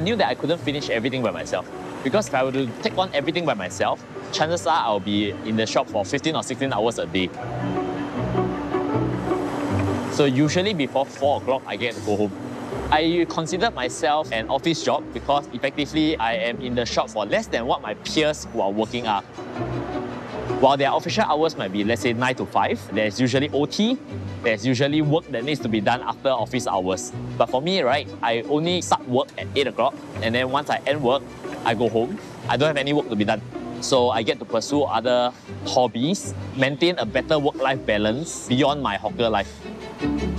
knew that I couldn't finish everything by myself. Because if I were to take on everything by myself, chances are I'll be in the shop for 15 or 16 hours a day. So usually before 4 o'clock, I get to go home. I consider myself an office job because effectively I am in the shop for less than what my peers who are working are. While their official hours might be, let's say, 9 to 5, there's usually OT, there's usually work that needs to be done after office hours. But for me, right, I only start work at 8 o'clock, and then once I end work, I go home. I don't have any work to be done. So I get to pursue other hobbies, maintain a better work-life balance beyond my hawker life.